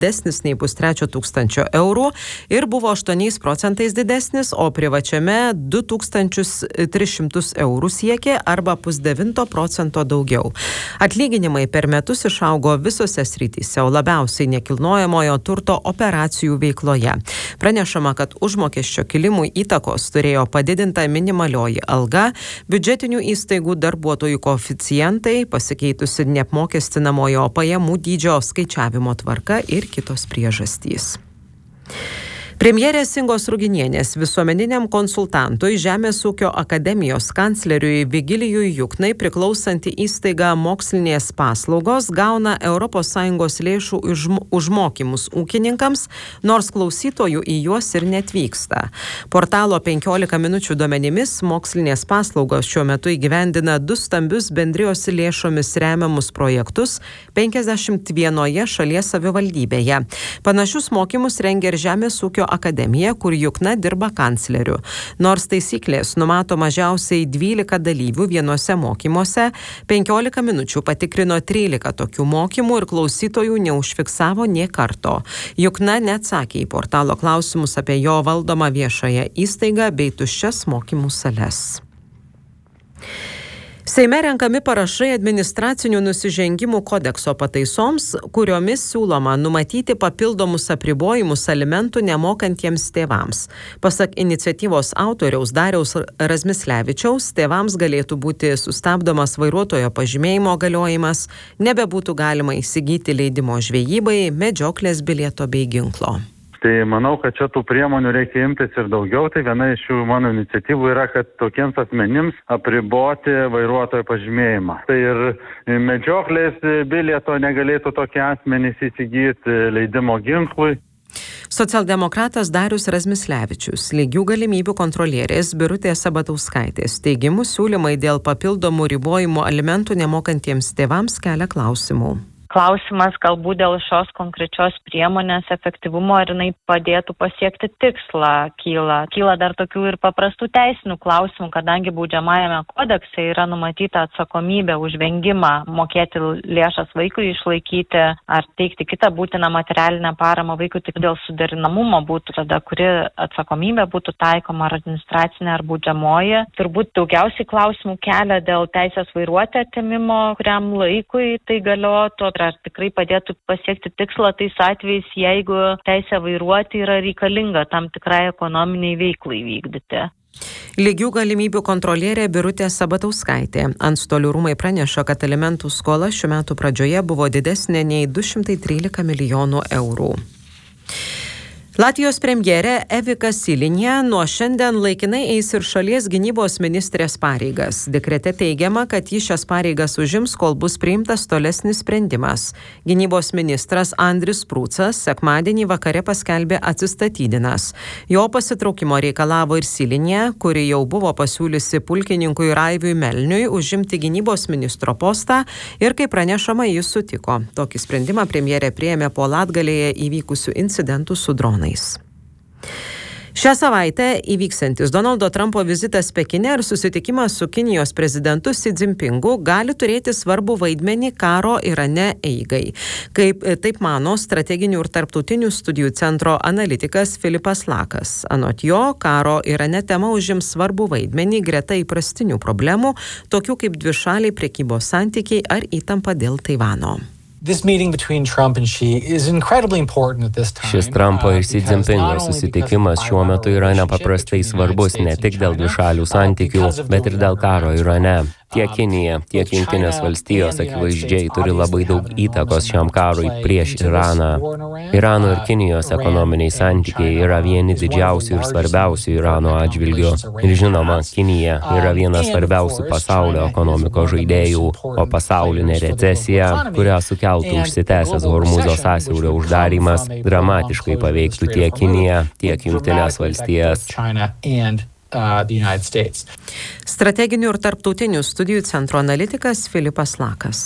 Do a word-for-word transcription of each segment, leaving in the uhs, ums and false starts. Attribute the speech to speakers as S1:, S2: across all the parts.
S1: didesnis nei pustrečio tūkstančio eurų ir buvo aštuoniais procentais didesnis, o privačiame du tūkstančius tris šimtus eurų siekė arba pusdevinto procento daugiau. Atlyginimai per metus išaugo visose srityse, o labiausiai nekilnojamojo turto operacijų veikloje. Pranešama, kad užmokesčio kilimui įtakos turėjo padidinta minimalioji alga, biudžetinių įstaigų darbuotojų koeficientai, pasikeitusi neapmokestinamojo pajamų dydžio skaičiavimo tvarka ir kitos priežastys. Premjerės Ingos Ruginienės visuomeniniam konsultantui Žemės ūkio akademijos kancleriui Vigilijui Juknai priklausanti įstaiga Mokslinės paslaugos gauna Europos Sąjungos lėšų už mokymus ūkininkams, nors klausytojų į juos ir netvyksta. Portalo penkiolika minučių duomenimis Mokslinės paslaugos šiuo metu įgyvendina du stambius bendrijos lėšomis remiamus projektus penkiasdešimt vienoje šalies savivaldybėje. Panašius mokymus rengia ir Žemės ūkio akademija, kur Jukna dirba kancleriu. Nors taisyklės numato mažiausiai dvylika dalyvių vienose mokymuose, penkiolika minučių patikrino trylika tokių mokymų ir klausytojų neužfiksavo nė karto. Jukna neatsakė į portalo klausimus apie jo valdomą viešąją įstaigą bei tuščias mokymų sales. Seime renkami parašai administracinių nusižengimų kodekso pataisoms, kuriomis siūloma numatyti papildomus apribojimus alimentų nemokantiems tėvams. Pasak iniciatyvos autoriaus Dariaus Razmislevičiaus, tėvams galėtų būti sustabdomas vairuotojo pažymėjimo galiojimas, nebebūtų galima įsigyti leidimo žvejybai, medžioklės bilieto bei ginklo.
S2: Tai manau, kad čia tų priemonių reikia imtis ir daugiau. Tai viena iš šių mano iniciatyvų yra, kad tokiems asmenims apriboti vairuotojo pažymėjimą. Tai ir medžioklės bilieto negalėtų tokie asmenys įsigyti, leidimo ginklui.
S1: Socialdemokratas Darius Razmislevičius, lygių galimybių kontrolierės Birutės Sabatauskaitės teigimu siūlymai dėl papildomų ribojimų alimentų nemokantiems tėvams kelia klausimų.
S3: Klausimas galbūt dėl šios konkrečios priemonės efektyvumo, ar jinai padėtų pasiekti tikslą, kyla. Kyla dar tokių ir paprastų teisinių klausimų, kadangi baudžiamajame kodekse yra numatyta atsakomybė už vengimą mokėti lėšas vaikui išlaikyti ar teikti kitą būtiną materialinę paramą vaikui, tik dėl suderinamumo būtų tada, kuri atsakomybė būtų taikoma, ar administracinė ar baudžiamoji. Turbūt daugiausiai klausimų kelia dėl teisės vairuoti atėmimo, kuriam laikui tai galiotų. Ar tikrai padėtų pasiekti tikslą tais atvejais, jeigu teisė vairuoti yra reikalinga tam tikrai ekonominiai veiklai vykdyti.
S1: Lygių galimybių kontrolierė Birutė Sabatauskaitė. Antstolių rūmai praneša, kad alimentų skola šių metų pradžioje buvo didesnė nei du šimtai trylika milijonų eurų. Latvijos premjerė Evika Silinė nuo šiandien laikinai eis ir šalies gynybos ministrės pareigas. Dekrete teigiama, kad ji šias pareigas užims, kol bus priimtas tolesnis sprendimas. Gynybos ministras Andris Prūcas sekmadienį vakare paskelbė atsistatydinas. Jo pasitraukimo reikalavo ir Silinė, kuri jau buvo pasiūlysi pulkininkui Raiviui Melniui užimti gynybos ministro postą ir, kaip pranešama, jis sutiko. Tokį sprendimą premjerė priėmė po Latgalėje įvykusių incidentų su dronais. Šią savaitę įvyksiantis Donaldo Trumpo vizitas Pekine ir susitikimas su Kinijos prezidentu Xi Jinpingu gali turėti svarbų vaidmenį karo Irane eigai. Kaip taip mano strateginių ir tarptautinių studijų centro analitikas Filipas Lakas. Anot jo, karo Irane tema užims svarbų vaidmenį greta įprastinių problemų, tokių kaip dvišaliai prekybos santykiai ar įtampa dėl Taivano.
S4: Šis Trumpo ir Xi Jinpingo susitikimas šiuo metu yra nepaprastai svarbus ne tik dėl dvišalių santykių, bet ir dėl karo Irane. Tiek Kinija, tiek Jungtinės valstijos akivaizdžiai turi labai daug įtakos šiam karui prieš Iraną. Irano ir Kinijos ekonominiai santykiai yra vieni didžiausių ir svarbiausių Irano atžvilgių. Ir žinoma, Kinija yra vienas svarbiausių pasaulio ekonomikos žaidėjų, o pasaulinė recesija, kurią sukeltų užsitęsęs Hormuzo sąsiaurio uždarymas, dramatiškai paveiktų tiek Kiniją, tiek Jungtinės valstijas.
S1: Uh, Strateginių ir tarptautinių studijų centro analitikas Filipas Lakas.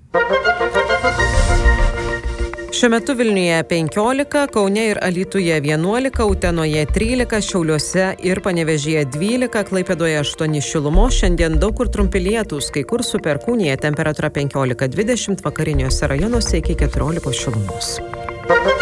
S1: Šiuo metu Vilniuje penkiolika, Kaune ir Alytuje vienuolika, Utenoje trylika, Šiauliuose ir Panevėžyje dvylika, Klaipėdoje aštuoni šilumos. Šiandien daug kur trumpi lietūs, kai kur su perkūnija, temperatūra penkiolika dvidešimt, vakariniuose rajonuose iki keturiolikos šilumos.